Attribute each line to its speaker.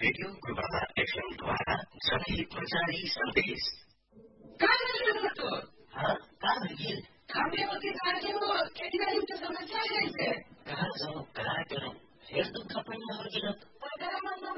Speaker 1: Radio Gurubaba एफएमद्वारा जनहितमा जारी सन्देश।
Speaker 2: कहाँ जातो?
Speaker 1: कहाँ भइल?
Speaker 2: हामीले मात्रै कार्यको खेतीबारीको समस्या आइरहेछ।
Speaker 1: कहाँ जाउँ, कहाँ गरौँ? हेर दुःख पनि नहोस्